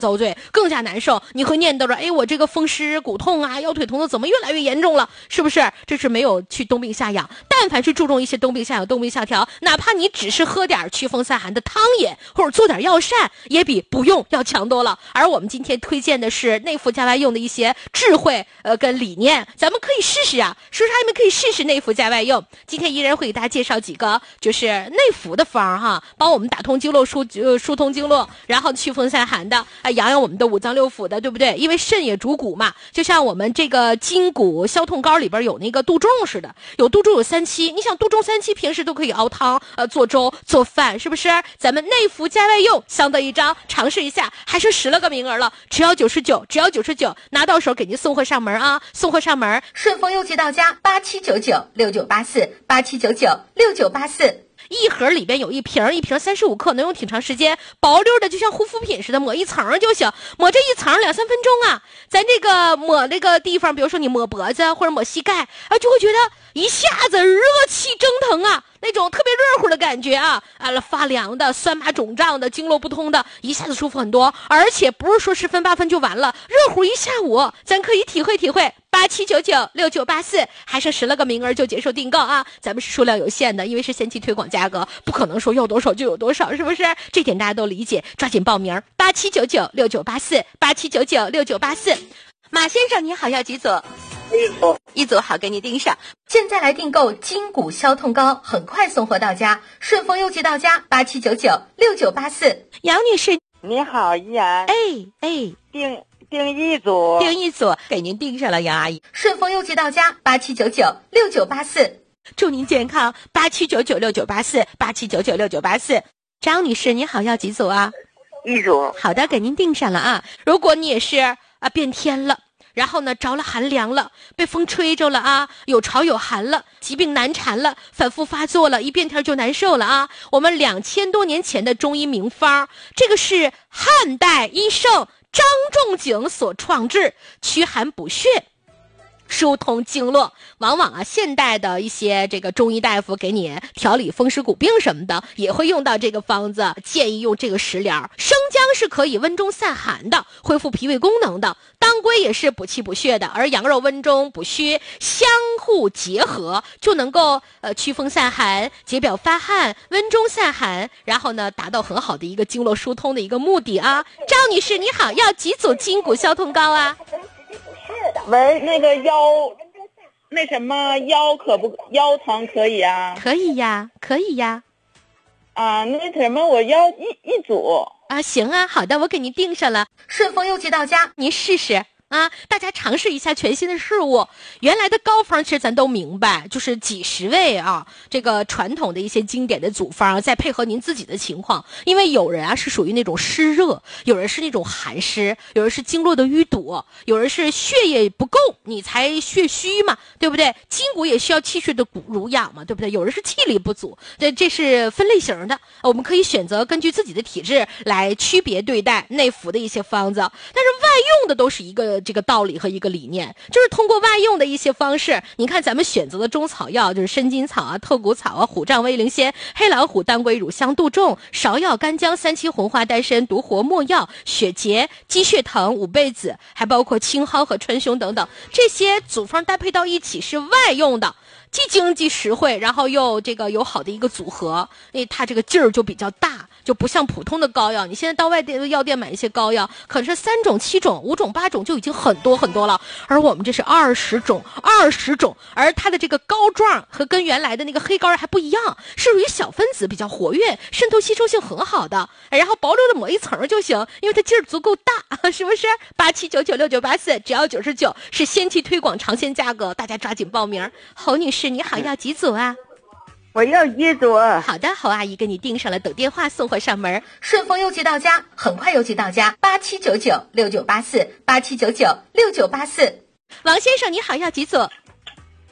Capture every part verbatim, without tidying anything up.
遭罪，更加难受。你会念叨着，哎，我这个风湿骨痛啊，腰腿疼的怎么越来越严重了？是不是？这是没有去冬病夏养。但凡是注重一些冬病夏养、冬病夏调，哪怕你只是喝点祛风散寒的汤饮，或者做点药膳，也比不用要强多了。而我们今天推荐的是内服加外用的一些智慧，呃，跟理念，咱们可以试试啊。叔叔阿姨们可以试试内服加外用。今天依然会给大家介绍几个，就是内服的方哈，帮我们打通经络、疏呃疏通经络，然后祛风散寒的，啊、呃，养养我们的五脏六腑的，对不对？因为肾也主骨嘛，就像我们这个筋骨消痛膏里边有那个杜仲似的，有杜仲有三七，你想杜仲三七平时都可以熬汤、呃做粥、做饭，是不是？咱们内服加外用相得益彰，尝试一下，还剩十了个名额了，只要九十九，只要九十九，拿到手给您送货上门啊，送货上门。顺丰邮寄到家，八七九九六九八四，八七九九六九八四。一盒里边有一瓶，一瓶三十五克，能用挺长时间，薄溜的就像护肤品似的，抹一层就行，抹这一层两三分钟啊。咱这个抹那个地方，比如说你抹脖子或者抹膝盖啊，就会觉得一下子热气蒸腾啊，那种特别热乎的感觉啊，啊发凉的、酸麻肿胀的、经络不通的，一下子舒服很多。而且不是说十分八分就完了，热乎一下午，咱可以体会体会。八七九九六九八四，还剩十了个名额就接受订购啊！咱们是数量有限的，因为是先期推广价格，不可能说要多少就有多少，是不是？这点大家都理解，抓紧报名。八七九九六九八四，八七九九六九八四。马先生你好，要几组？ 一组， 一组好，给你订上。现在来订购筋骨消痛膏，很快送货到家，顺丰邮寄到家。八七九九六九八四。杨女士， 你好，依然。 哎哎， 订。订一组， 订一组，给您订上了，杨阿姨。顺丰邮寄到家，八七九九六九八四。祝您健康，八七九九六九八四，八七九九六九八四。张女士，你好，要几组啊？ 一组。 好的，给您订上了啊。如果你也是啊变天了，然后呢着了寒凉了，被风吹着了啊，有潮有寒了，疾病难缠了，反复发作了，一变天就难受了啊。我们两千多年前的中医名方，这个是汉代医圣张仲景所创制，驱寒补血，疏通经络。往往啊，现代的一些这个中医大夫给你调理风湿骨病什么的，也会用到这个方子，建议用这个食疗。生姜是可以温中散寒的，恢复脾胃功能的。当归也是补气补血的，而羊肉温中补虚，相互结合，就能够呃驱风散寒、解表发汗、温中散寒，然后呢达到很好的一个经络疏通的一个目的啊。赵女士你好，要几组筋骨消痛膏啊？ 喂，那个腰，那什么腰可不腰疼可以啊？ 可以呀，可以呀。 啊，那什么我要一一组啊，行啊，好的，我给您订上了，顺丰邮寄到家，您试试。啊，大家尝试一下全新的事物。原来的膏方其实咱都明白，就是几十味啊，这个传统的一些经典的组方，再配合您自己的情况。因为有人啊是属于那种湿热，有人是那种寒湿，有人是经络的淤堵，有人是血液不够，你才血虚嘛，对不对？筋骨也需要气血的骨濡养嘛，对不对？有人是气力不足，这这是分类型的。我们可以选择根据自己的体质来区别对待内服的一些方子，但是外用的都是一个这个道理和一个理念，就是通过外用的一些方式。你看咱们选择的中草药，就是参筋草啊、透骨草啊、虎杖威灵仙、黑老虎、当归、乳香、杜仲、芍药、干姜、三七、红花、丹参、独活、没药、血竭、鸡血藤、五倍子，还包括青蒿和川芎等等，这些组方搭配到一起是外用的，既经济实惠，然后又这个有好的一个组合，因为它这个劲儿就比较大，就不像普通的膏药。你现在到外店药店买一些膏药，可能是三种、七种、五种、八种就已经很多很多了，而我们这是二十种、二十种，而它的这个膏状和跟原来的那个黑膏还不一样，是属于小分子比较活跃，渗透吸收性很好的，然后薄溜的抹一层就行，因为它劲儿足够大，是不是？八七九九六九八四，只要九十九，是先期推广尝鲜价格，大家抓紧报名。侯女士你好，要几组啊？ 我要一组。 好的，侯阿姨给你订上了，等电话送货上门，顺丰邮寄到家，很快邮寄到家。八七九九六九八四，八七九九六九八四。王先生你好，要几组？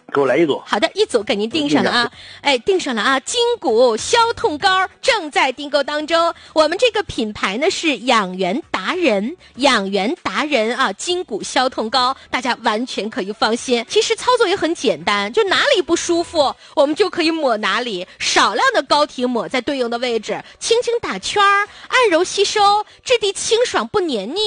给我来一组。 好的，一组给您订上了啊，哎，订上了啊，筋骨消痛膏正在订购当中。我们这个品牌呢是养元达人，养元达人啊，筋骨消痛膏，大家完全可以放心。其实操作也很简单，就哪里不舒服，我们就可以抹哪里，少量的膏体抹在对应的位置，轻轻打圈儿，按揉吸收，质地清爽不黏腻。